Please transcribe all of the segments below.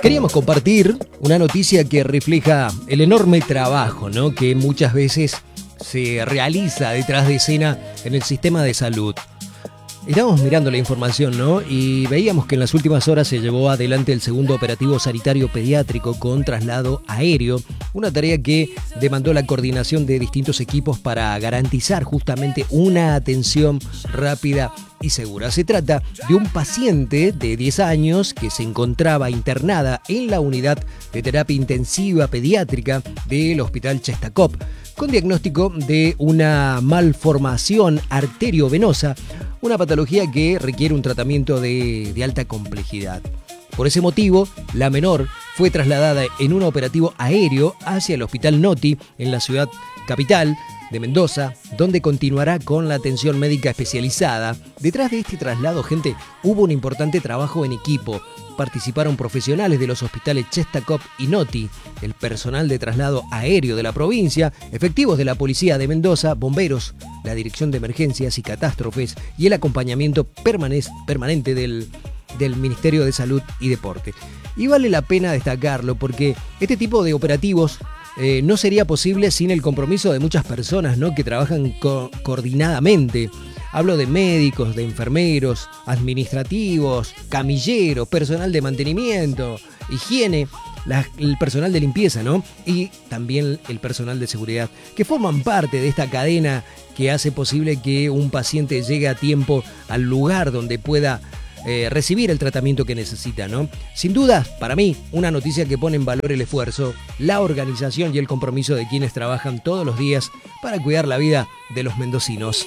Queríamos compartir una noticia que refleja el enorme trabajo, ¿no?, que muchas veces se realiza detrás de escena en el sistema de salud. Estábamos mirando la información, ¿no?, y veíamos que en las últimas horas se llevó adelante el segundo operativo sanitario pediátrico con traslado aéreo, una tarea que demandó la coordinación de distintos equipos para garantizar justamente una atención rápida y segura. Se trata de un paciente de 10 años que se encontraba internada en la unidad de terapia intensiva pediátrica del Hospital Chestakov, con diagnóstico de una malformación arteriovenosa, una patología que requiere un tratamiento de alta complejidad. Por ese motivo, la menor fue trasladada en un operativo aéreo hacia el Hospital Noti en la ciudad capital de Mendoza, donde continuará con la atención médica especializada. Detrás de este traslado, gente, hubo un importante trabajo en equipo. Participaron profesionales de los hospitales Chestakov y Noti, el personal de traslado aéreo de la provincia, efectivos de la Policía de Mendoza, bomberos, la Dirección de Emergencias y Catástrofes y el acompañamiento permanente del Ministerio de Salud y Deporte. Y vale la pena destacarlo porque este tipo de operativos no sería posible sin el compromiso de muchas personas, ¿no?, que trabajan coordinadamente. Hablo de médicos, de enfermeros, administrativos, camilleros, personal de mantenimiento, higiene, el personal de limpieza, ¿no?, y también el personal de seguridad, que forman parte de esta cadena que hace posible que un paciente llegue a tiempo al lugar donde pueda recibir el tratamiento que necesita, ¿no? Sin duda, para mí, una noticia que pone en valor el esfuerzo, la organización y el compromiso de quienes trabajan todos los días para cuidar la vida de los mendocinos.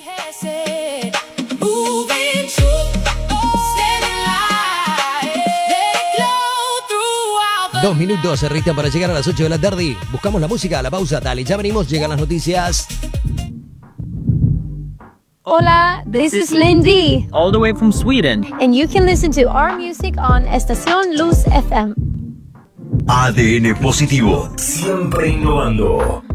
2 minutos se restan para llegar a las 8 de la tarde. Buscamos la música, la pausa, dale, ya venimos, llegan las noticias. Hola, this is Lindy. All the way from Sweden. And you can listen to our music on Estación Luz FM. ADN Positivo, siempre innovando.